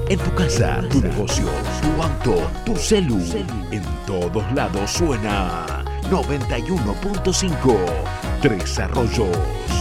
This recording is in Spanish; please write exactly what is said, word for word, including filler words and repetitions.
En tu casa, tu negocio, tu auto, tu celu. En todos lados suena noventa y uno punto cinco. Tres Arroyos.